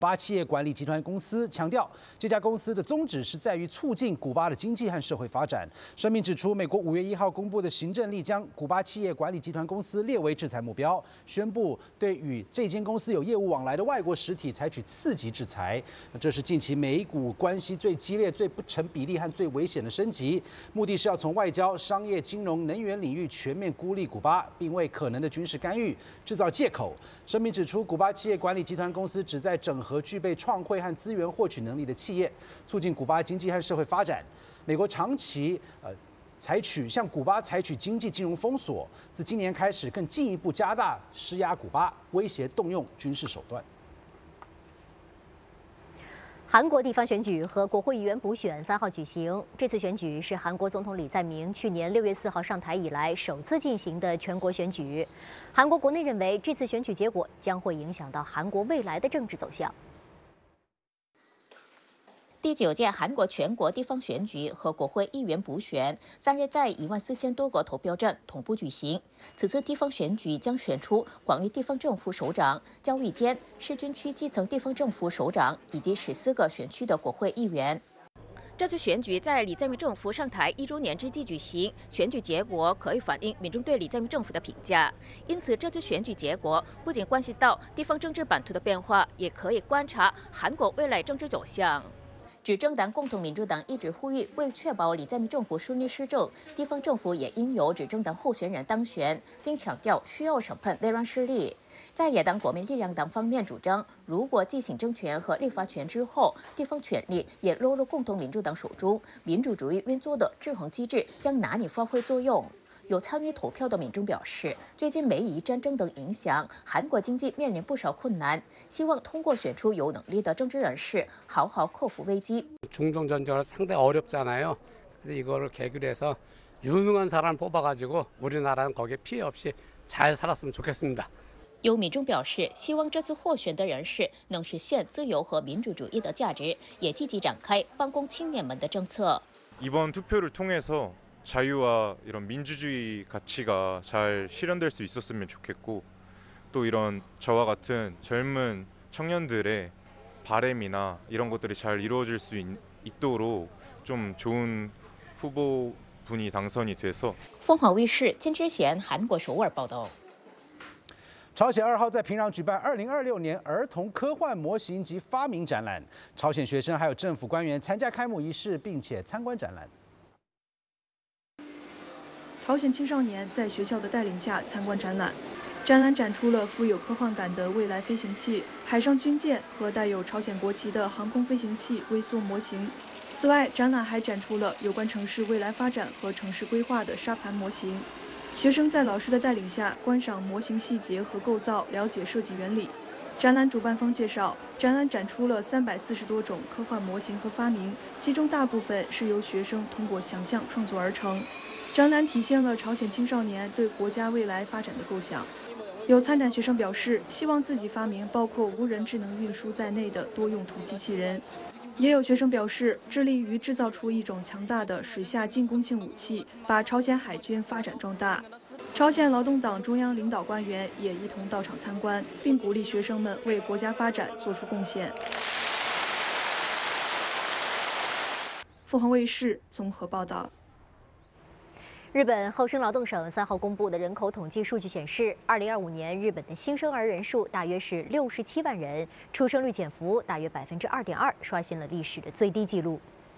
巴企业管理集团公司强调，这家公司的宗旨是在于促进古巴的经济和社会发展。声明指出，美国5月1号公布的行政令将古巴企业管理集团公司列为制裁目标，宣布对与这间公司有业务往来的外国实体采取次级制裁。这是近期美古关系最激烈、最不成比例和最危险的升级，目的是要从外交、商业、金融、能源领域全面孤立古巴，并为可能的军事干预制造借口。声明指出，古巴企业管理集团公司旨在整合和具备创汇和资源获取能力的企业，促进古巴经济和社会发展。美国长期向古巴采取经济金融封锁，自今年开始更进一步加大施压古巴，威胁动用军事手段。 韩国地方选举和国会议员补选3号举行。这次选举是韩国总统李在明去年6月4号上台以来首次进行的全国选举。韩国国内认为，这次选举结果将会影响到韩国未来的政治走向。 第9届韩国全国地方选举和国会议员补选3日在14000多个投票站同步举行。此次地方选举将选出广域地方政府首长、教育监、市军区基层地方政府首长以及14个选区的国会议员。这次选举在李在明政府上台1周年之际举行，选举结果可以反映民众对李在明政府的评价。因此，这次选举结果不仅关系到地方政治版图的变化，也可以观察韩国未来政治走向。执政党共同民主党一直呼吁，为确保李在明政府顺利施政，地方政府也应由执政党候选人当选，并强调需要审判内乱势力。在野党国民力量党方面主张，如果继行政权和立法权之后，地方权力也落入共同民主党手中，民主主义运作的制衡机制将难以发挥作用。有参与投票的民众表示，最近美以战争等影响，韩国经济面临不少困难，希望通过选出有能力的政治人士，好好克服危机。 중동전쟁을 상당히 어렵잖아요. 그래서 이거를 계기로 해서 유능한 사람 뽑아가지고 우리나라는 거기에 피해 없이 잘 살았으면 좋겠습니다. 有民众表示，希望这次获选的人士能实现自由和民主主义的价值，也积极展开帮工青年们的政策。 이번 투표를 통해서 자유와 이런 민주주의 가치가 잘 실현될 수 있었으면 좋겠고, 또 이런 저와 같은 젊은 청년들의 바램이나 이런 것들이 잘 이루어질 수 있도록 좀 좋은 후보분이 당선이 돼서. 凤凰卫视金之贤韩国首尔报道。 朝鲜2号在平壤举办2026年儿童科幻模型及发明展览，朝鲜学生还有政府官员参加开幕仪式，并且参观展览。 朝鲜青少年在学校的带领下参观展览，展览展出了富有科幻感的未来飞行器、海上军舰和带有朝鲜国旗的航空飞行器微缩模型。此外，展览还展出了有关城市未来发展和城市规划的沙盘模型。学生在老师的带领下观赏模型细节和构造，了解设计原理。展览主办方介绍，展览展出了340多种科幻模型和发明，其中大部分是由学生通过想象创作而成。 展览体现了朝鲜青少年对国家未来发展的构想。有参展学生表示，希望自己发明包括无人智能运输在内的多用途机器人。也有学生表示，致力于制造出一种强大的水下进攻性武器，把朝鲜海军发展壮大。朝鲜劳动党中央领导官员也一同到场参观，并鼓励学生们为国家发展做出贡献。凤凰卫视综合报道。 日本厚生劳动省3号公布的人口统计数据显示，2025年日本的新生儿人数大约是67万人，出生率减幅大约2.2%，刷新了历史的最低纪录。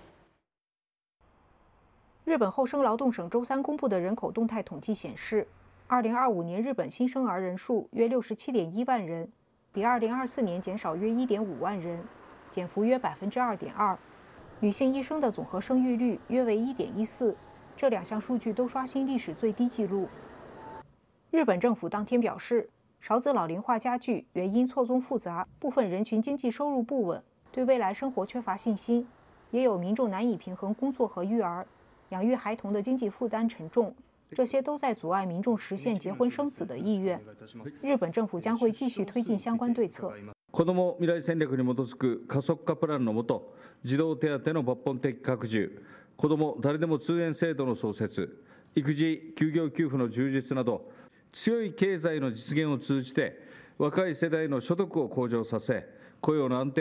日本厚生劳动省周3公布的人口动态统计显示，2025年日本新生儿人数约67.1万人，比2024年减少约1.5万人，减幅约2.2%。女性一生的总和生育率约为1.14。 这2项数据都刷新历史最低纪录。日本政府当天表示，少子老龄化加剧，原因错综复杂，部分人群经济收入不稳，对未来生活缺乏信心，也有民众难以平衡工作和育儿，养育孩童的经济负担沉重，这些都在阻碍民众实现结婚生子的意愿。日本政府将会继续推进相关对策。 子ども未来戦略に基づく加速化プランの下、児童手当の抜本的拡充。 子ども誰でも通園制度の創設、育児休業給付の充実など、強い経済の実現を通じて、若い世代の所得を向上させ、雇用の安定